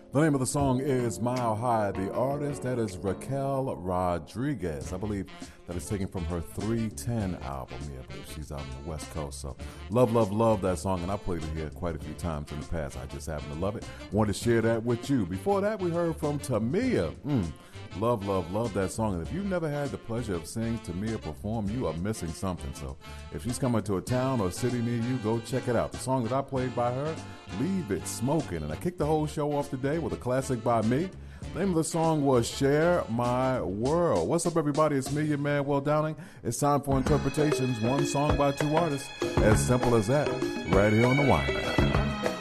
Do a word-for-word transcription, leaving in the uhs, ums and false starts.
The name of the song is Mile High. The artist, that is Raquel Rodriguez. I believe that is taken from her three ten album. Yeah, I believe she's out on the West Coast. So love, love, love that song. And I played it here quite a few times in the past. I just happen to love it. Wanted to share that with you. Before that, we heard from Tamia. Mm, love, love, love that song. And if you've never had the pleasure of seeing Tamia perform, you are missing something. So if she's coming to a town or a city near you, go check it out. The song that I played by her, Leave It Smoking. And I kicked the whole show off today with a classic by me. The name of the song was Share My World. What's up, everybody? It's me, your man, Will Downing. It's time for Interpretations, one song by two artists. As simple as that, right here on the Wind.